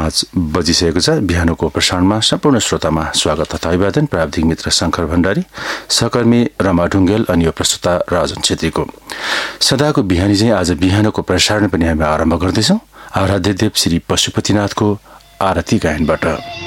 5 बजिसकेको छ। बिहानको प्रसारणमा सम्पूर्ण श्रोतामा स्वागत तथा अभिवादन। प्राविधिक मित्र शंकर भण्डारी, सहकर्मी रमा ढुङ्गेल अनि यो प्रस्तुता राजन छेत्रीको। सदाको बिहानी चाहिँ आज बिहानको प्रसारण पनि हामी आरम्भ गर्दैछौँ आराध्य देव श्री पशुपतिनाथको आरती गायनबाट।